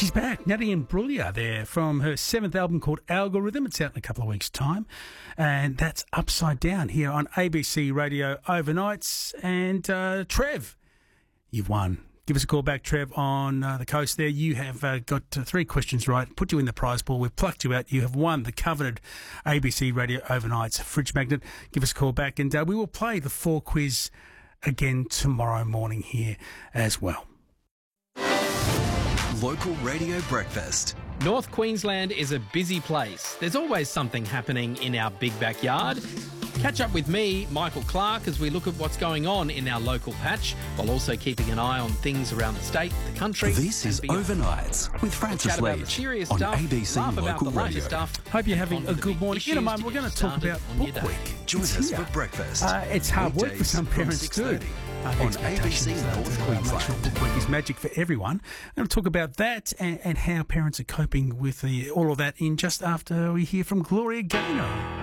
She's back, Natalie Imbruglia there from her 7th album called Algorithm. It's out in a couple of weeks' time. And that's Upside Down here on ABC Radio Overnights. And Trev, you've won. Give us a call back, Trev, on the coast there. You have got 3 questions right, put you in the prize pool. We've plucked you out. You have won the coveted ABC Radio Overnights fridge magnet. Give us a call back, and we will play the 4 quiz again tomorrow morning here as well. Local Radio Breakfast. North Queensland is a busy place. There's always something happening in our big backyard. Catch up with me, Michael Clark, as we look at what's going on in our local patch, while also keeping an eye on things around the state, the country. This is Overnights with Francis Lee on ABC Local Radio. Hope you're having a good morning. In a moment, we're going to talk about Book Week. Join us for breakfast. It's hard work for some parents too. On ABC North Queensland. Book Week is magic for everyone. I'm going to talk about that and how parents are coping with all of that in just after we hear from Gloria Gaynor.